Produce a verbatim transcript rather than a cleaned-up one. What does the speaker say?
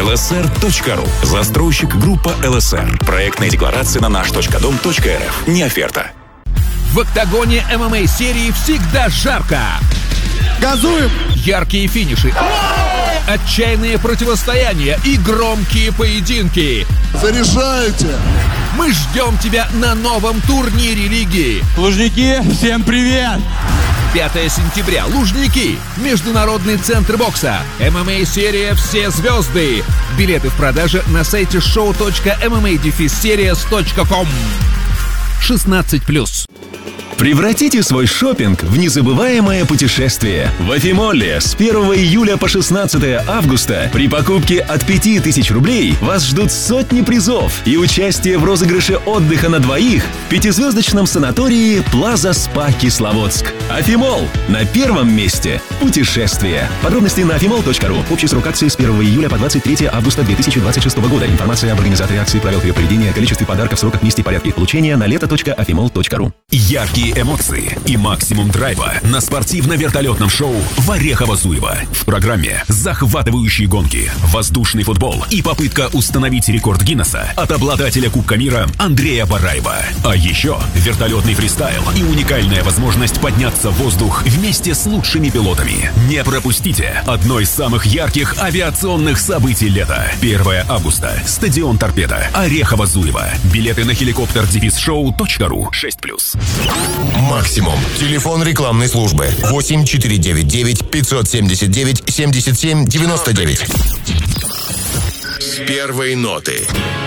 эл эс эр точка ру. Застройщик группа эл эс эр. Проектная декларация на наш точка дом точка эр эф. Не оферта. В октагоне эм эм а-серии всегда жарко. Газуем! Яркие финиши, отчаянные противостояния и громкие поединки. Заряжайте! Мы ждем тебя на новом турнире лиги. Лужники, всем привет! пятого сентября. Лужники. Международный центр бокса. эм эм а-серия «Все звезды». Билеты в продаже на сайте шоу точка эм эм а сериес точка ком. шестнадцать плюс. Превратите свой шопинг в незабываемое путешествие. В Афимолле с первого июля по шестнадцатое августа при покупке от пяти тысяч рублей вас ждут сотни призов и участие в розыгрыше отдыха на двоих в пятизвездочном санатории Плаза Спа Кисловодск. Афимолл. На первом месте путешествие. Подробности на афимолл точка ру. Общий срок акции с первого июля по двадцать третье августа две тысячи двадцать шестого года. Информация об организаторе акции, правилах ее проведения, количестве подарков, сроках, месте и порядке их получения на лето точка афимолл точка ру. Яркие эмоции и максимум драйва на спортивно-вертолетном шоу Варехова-Зуева. В программе захватывающие гонки, воздушный футбол и попытка установить рекорд Гиннесса от обладателя Кубка мира Андрея Бараева. А еще вертолетный фристайл и уникальная возможность подняться в воздух вместе с лучшими пилотами. Не пропустите одно из самых ярких авиационных событий лета. первого августа. Стадион Торпедо. Орехово-Зуево. Билеты на хеликоптер девиз шоу точка ру. шесть плюс. Максимум. Телефон рекламной службы восемь четыре девять девять пятьсот семьдесят девять семьдесят семь девяносто девять. С первой ноты.